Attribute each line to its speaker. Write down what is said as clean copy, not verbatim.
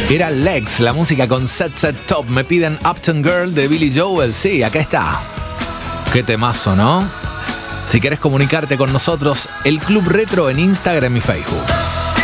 Speaker 1: Era Legs, la música con Set Set Top. Me piden Uptown Girl de Billy Joel. Sí, acá está. Qué temazo, ¿no? Si querés comunicarte con nosotros, el Club Retro en Instagram y Facebook.